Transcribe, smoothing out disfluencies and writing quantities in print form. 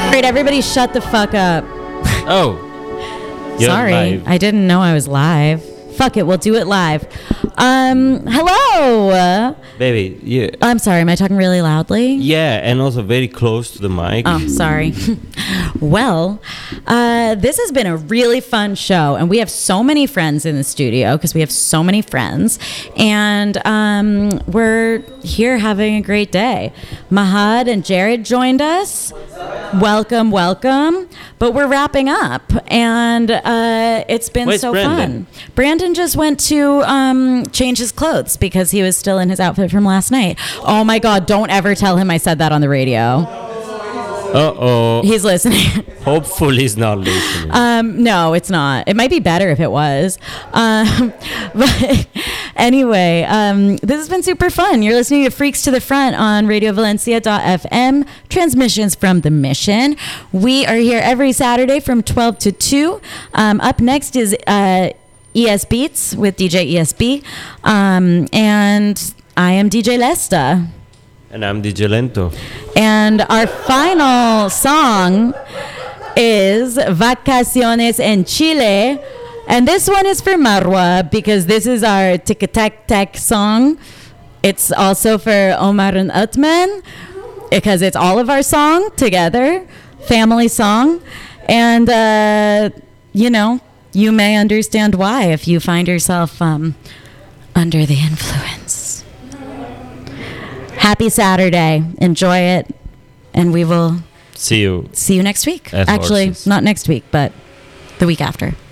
right, everybody shut the fuck up. Oh. Sorry, live. I didn't know I was live. Fuck it, we'll do it live. Hello. Baby, yeah. I'm sorry, am I talking really loudly? Yeah, and also very close to the mic. Oh, sorry. Well, this has been a really fun show, and we have so many friends in the studio because we have so many friends, and we're here having a great day. Mahad and Jared joined us. Welcome, welcome. But we're wrapping up, and it's been Where's so Brandon? fun. Brandon just went to change his clothes because he was still in his outfit from last night. Oh my God, don't ever tell him I said that on the radio. Uh-oh. He's listening. Hopefully he's not listening. No, it's not. It might be better if it was. But anyway, this has been super fun. You're listening to Freaks to the Front on RadioValencia.fm, transmissions from the Mission. We are here every Saturday from 12 to 2. Up next is ES Beats with DJ ESB. And I am DJ Lesta. And I'm DJ Lento. And our final song is Vacaciones en Chile. And this one is for Marwa because this is our tic-tac-tac song. It's also for Omar and Utman because it's all of our song together, family song. And, you may understand why if you find yourself under the influence. Happy Saturday. Enjoy it. And we will See you. see you next week. As Actually, horses. not next week, but the week after.